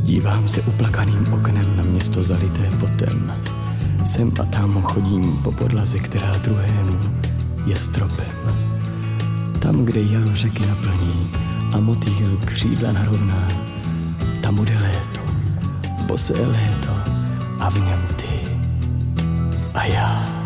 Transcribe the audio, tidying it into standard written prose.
Dívám se uplakaným oknem na město zalité potem. Sem a tam chodím po podlaze, která druhému je stropem. Tam, kde jaro řeky naplní a motýl křídla narovná, tam bude léto, bosé léto a v něm ty a já.